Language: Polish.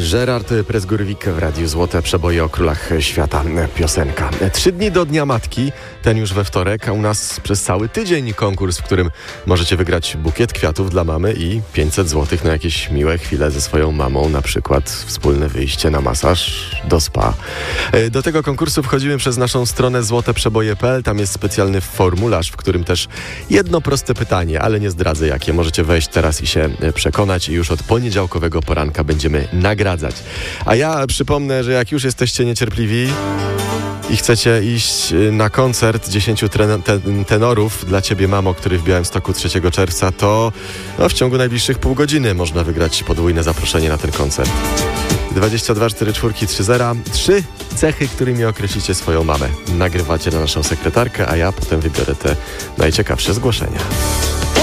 Gerard Prezgurwik w Radiu Złote Przeboje o Królach Świata piosenka. 3 dni do Dnia Matki, ten już we wtorek, a u nas przez cały tydzień konkurs, w którym możecie wygrać bukiet kwiatów dla mamy i 500 zł na jakieś miłe chwile ze swoją mamą, na przykład wspólne wyjście na masaż do spa. Do tego konkursu wchodzimy przez naszą stronę złoteprzeboje.pl. Tam jest specjalny formularz, w którym też jedno proste pytanie, ale nie zdradzę jakie. Możecie wejść teraz i się przekonać i już od poniedziałkowego poranka będziemy nagradzać. A ja przypomnę, że jak już jesteście niecierpliwi i chcecie iść na koncert 10 tenorów dla Ciebie, mamo, który w Białymstoku 3 czerwca, to w ciągu najbliższych pół godziny można wygrać podwójne zaproszenie na ten koncert. 22 44 30. 3 cechy, którymi określicie swoją mamę. Nagrywacie na naszą sekretarkę, a ja potem wybiorę te najciekawsze zgłoszenia.